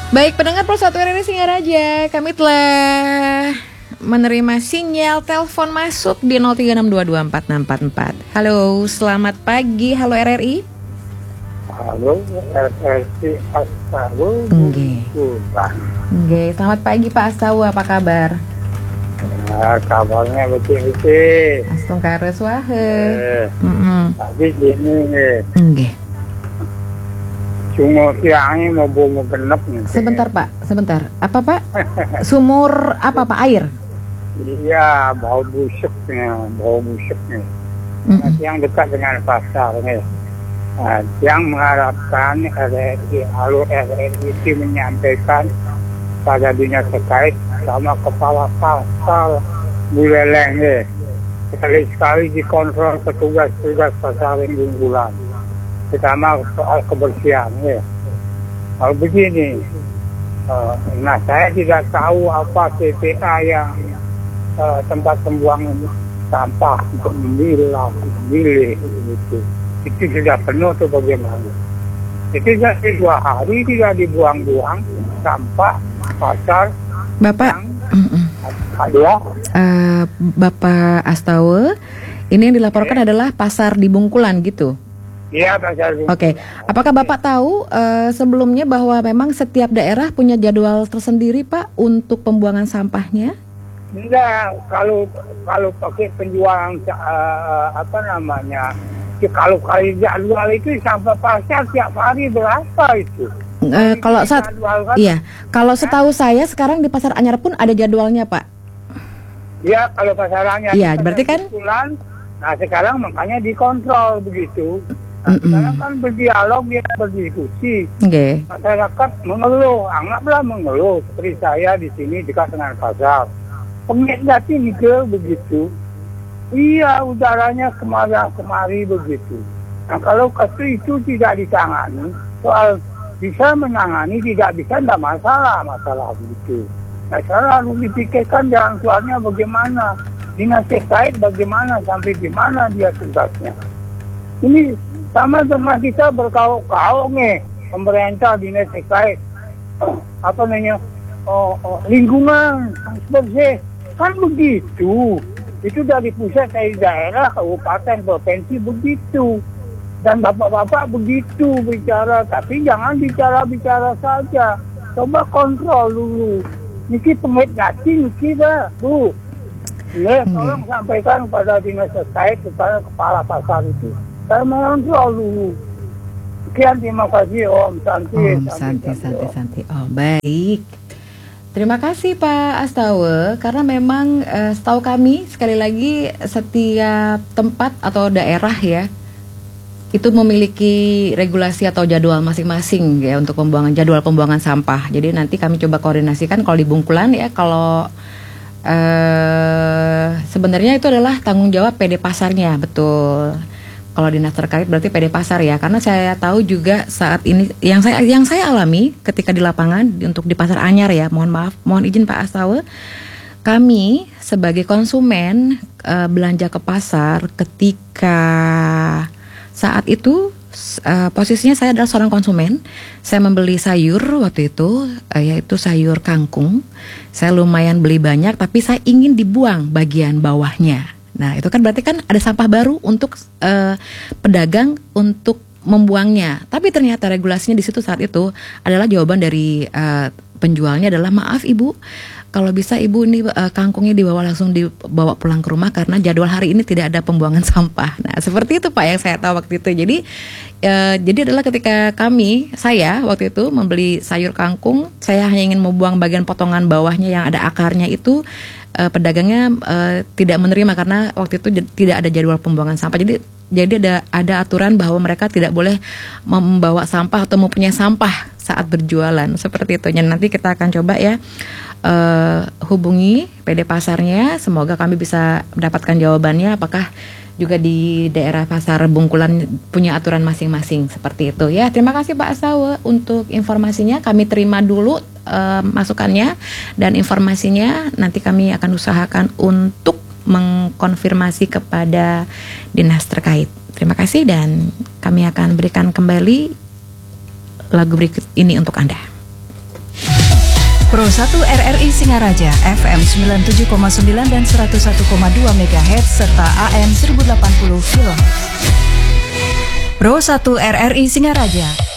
Baik, pendengar Pro 1 RRI Singaraja, kami telah menerima sinyal telepon masuk di 0362246644. Halo, selamat pagi. Halo RRI. Halo, RRI Astawa. Nggih, selamat pagi Pak Astawa, apa kabar? Nah, kabarnya betul-betul. Astung kares wahe. Tapi gini nih. Nggih. Cuma siangnya mau bunga genep nih. Sebentar Pak, sebentar. Apa Pak? Sumur apa Pak? Air? Iya, bau busuknya. Yang dekat dengan pasar nih. Nah, yang mengharapkan RRI itu menyampaikan pada dinas terkait sama kepala pasar Buleleng nih. Sekali-sekali dikontrol petugas-petugas pasar Bungkulan. Pertama soal kebersihan ya. Kalau begini, nah saya tidak tahu apa TPA yang tempat pembuangan sampah untuk memilih gitu. Itu sudah penuh atau bagaimana? Itu dari 2 hari tidak dibuang-buang sampah pasar. Bapak, Ada. Bapak Astawa, ini yang dilaporkan adalah pasar di Bungkulan gitu. Iya, pasar Bungkulan. Oke. Apakah Bapak tahu sebelumnya bahwa memang setiap daerah punya jadwal tersendiri Pak untuk pembuangan sampahnya? Enggak, kalau pakai penjualan kalau kali jadwal itu sampah pasar tiap hari berapa itu? Kalau saat iya, kalau setahu saya sekarang di Pasar Anyar pun ada jadwalnya Pak. Iya, kalau pasarannya. Iya, berarti kan. Nah sekarang makanya dikontrol begitu. Nah, sekarang kan berdialog, dia berdiskusi. Okay. Masyarakat mengeluh, anggaplah mengeluh seperti saya di sini dekat dengan pasar. Pengit jati nih begitu. Iya, udaranya kemari begitu. Nah kalau kasus itu tidak ditangani, soal bisa menangani tidak bisa, tidak masalah begitu. Nah sekarang harus dipikirkan jalan keluarnya bagaimana, dinas terkait bagaimana, sampai di mana dia tugasnya. Ini sama dengan kita berkauk-kauk nih, pemerintah dinas terkait lingkungan bersih kan begitu. Itu dari pusat, dari daerah, kabupaten, provinsi begitu. Dan bapak-bapak begitu bicara, tapi jangan bicara saja. Coba kontrol dulu. Niki pengit gati, niki dah, Bu. Ya, tolong sampaikan kepada dinas terkait, kepada kepala pasar itu. Saya mengontrol dulu. Sekian, terima kasih Om Santi. Oh, baik. Terima kasih Pak Astawa, karena memang setahu kami sekali lagi setiap tempat atau daerah ya itu memiliki regulasi atau jadwal masing-masing ya untuk jadwal pembuangan sampah. Jadi nanti kami coba koordinasikan kalau di Bungkulan ya, kalau sebenarnya itu adalah tanggung jawab PD Pasarnya, betul. Kalau dinas terkait berarti PD Pasar ya, karena saya tahu juga saat ini yang saya alami ketika di lapangan untuk di Pasar Anyar ya, mohon izin Pak Astawa, kami sebagai konsumen belanja ke pasar ketika saat itu posisinya saya adalah seorang konsumen. Saya membeli sayur waktu itu, yaitu sayur kangkung. Saya lumayan beli banyak, tapi saya ingin dibuang bagian bawahnya. Nah itu kan berarti kan ada sampah baru untuk pedagang untuk membuangnya. Tapi ternyata regulasinya di situ saat itu adalah jawaban dari penjualnya adalah, maaf Ibu, kalau bisa Ibu ini kangkungnya langsung dibawa pulang ke rumah karena jadwal hari ini tidak ada pembuangan sampah. Nah seperti itu Pak yang saya tahu waktu itu. Jadi adalah ketika saya waktu itu membeli sayur kangkung, saya hanya ingin membuang bagian potongan bawahnya yang ada akarnya itu. Pedagangnya tidak menerima karena waktu itu tidak ada jadwal pembuangan sampah. Jadi ada aturan bahwa mereka tidak boleh membawa sampah atau mempunyai sampah saat berjualan seperti itu. Nanti kita akan coba ya hubungi PD Pasarnya. Semoga kami bisa mendapatkan jawabannya. Apakah juga di daerah Pasar Bungkulan punya aturan masing-masing seperti itu ya. Terima kasih Pak Astawa untuk informasinya. Kami terima dulu masukannya dan informasinya. Nanti kami akan usahakan untuk mengkonfirmasi kepada dinas terkait. Terima kasih dan kami akan berikan kembali lagu berikut ini untuk Anda. Pro 1 RRI Singaraja FM 97,9 dan 101,2 MHz serta AM 1080 kHz. Pro 1 RRI Singaraja